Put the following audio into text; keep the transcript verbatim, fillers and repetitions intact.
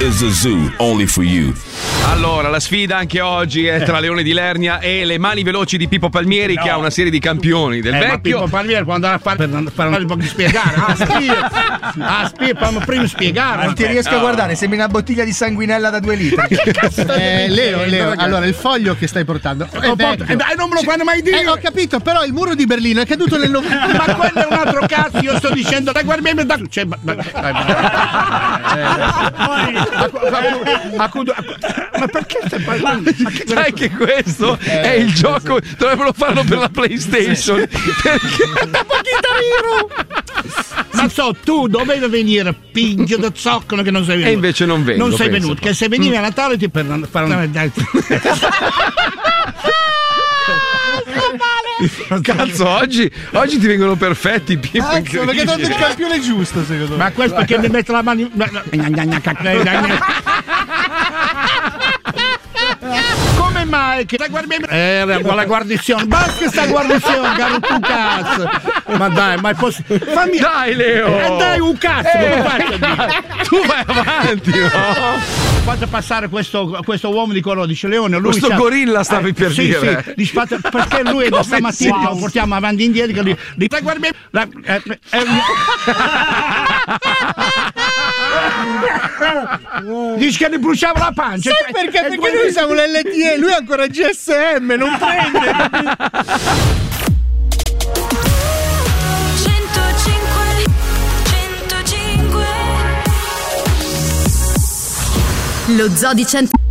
is a zoo only for you. Allora, la sfida anche oggi è tra Leone di Lernia e le mani veloci di Pippo Palmieri, no. che ha una serie di campioni del eh, vecchio. Ma Pippo Palmieri quando andava a fare per fare un po' di spiegare, ah, spia, ah, spia, fammi prima spiegare. Non ti riesco no. a guardare, sembri una bottiglia di sanguinella da due litri. Che cazzo eh, Leo, Leo, allora il foglio che stai portando è oh, eh, dai, non me lo fanno mai dire. Eh, ho capito, però il muro di Berlino è caduto nel novembre. Ma quello è un altro cazzo, io sto dicendo, dai, guardiamo da cioè, ma, ma, ma perché stai parlando? Sai che questo eh, è il gioco, dovrebbero farlo per la PlayStation. Perché ma so, tu dovevi venire, pingio da zoccolo che non sei venuto. E invece non vengo. Non sei penso, venuto, che se venivi a Natale ti per fare una Cazzo, oggi, oggi ti vengono perfetti, Pippo. Cazzo, perché hai dato il campione giusto, secondo me. Ma questo perché mi mette la mano. Come mai che la guardiamo? Eh, la guarnizione, basta sta guarnizione, caro tu cazzo. Ma dai, ma posso. Fammi. Dai, Leo! Eh, dai, un cazzo, eh, come faccio? Tu vai avanti, no? Faccio passare questo, questo uomo di colore, dice Leone. Lui questo c'ha, gorilla stavi eh, per sì, dire. Sì, dice, perché lui da stamattina wow. lo portiamo avanti e indietro. Che lui, li, la guardiamo. La, eh, eh, dice che gli bruciava la pancia. Sai perché? Perché quello... noi siamo l'L T E, lui è ancora G S M, non prende. centocinque centocinque Lo Zoo di cento